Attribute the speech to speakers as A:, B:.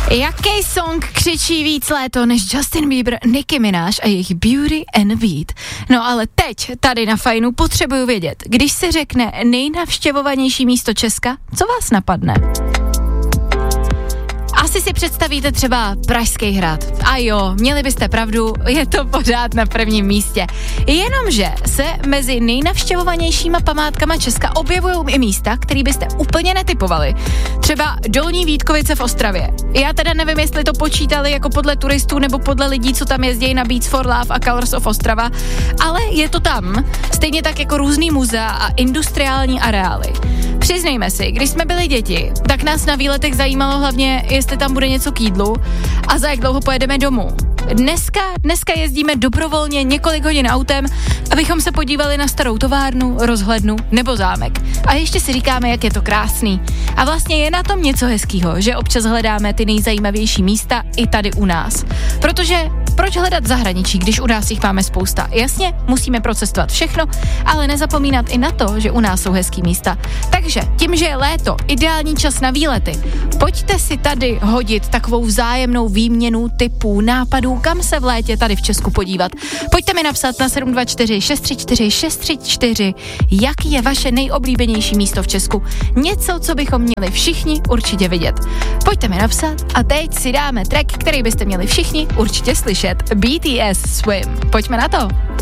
A: Jaký song křičí víc léto než Justin Bieber, Nicki Minaj a jejich Beauty and Beat? No ale teď tady na Fajnu potřebuju vědět, když se řekne nejnavštěvovanější místo Česka, co vás napadne? Asi si představíte třeba Pražský hrad. A jo, měli byste pravdu, je to pořád na prvním místě. Jenomže se mezi nejnavštěvovanějšíma památkama Česka objevují i místa, které byste úplně netipovali. Třeba Dolní Vítkovice v Ostravě. Já teda nevím, jestli to počítali jako podle turistů nebo podle lidí, co tam jezdí na Beats for Love a Colors of Ostrava, ale je to tam. Stejně tak jako různý muzea a industriální areály. Přiznejme si, když jsme byli děti, tak nás na výletech zajímalo hlavně, jestli tam bude něco k jídlu a za jak dlouho pojedeme domů. Dneska jezdíme dobrovolně několik hodin autem, abychom se podívali na starou továrnu, rozhlednu nebo zámek. A ještě si říkáme, jak je to krásný. A vlastně je na tom něco hezkýho, že občas hledáme ty nejzajímavější místa i tady u nás. Protože proč hledat v zahraničí, když u nás jich máme spousta? Jasně, musíme procestovat všechno, ale nezapomínat i na to, že u nás jsou hezký místa. Takže tím, že je léto, ideální čas na výlety, pojďte si tady hodit takovou vzájemnou výměnu typů, nápadů, kam se v létě tady v Česku podívat. Pojďte mi napsat na 724 634 634, jaký je vaše nejoblíbenější místo v Česku. Něco, co bychom měli všichni určitě vidět. Pojďte mi napsat a teď si dáme track, který byste měli všichni určitě slyšet. BTS Swim. Pojďme na to.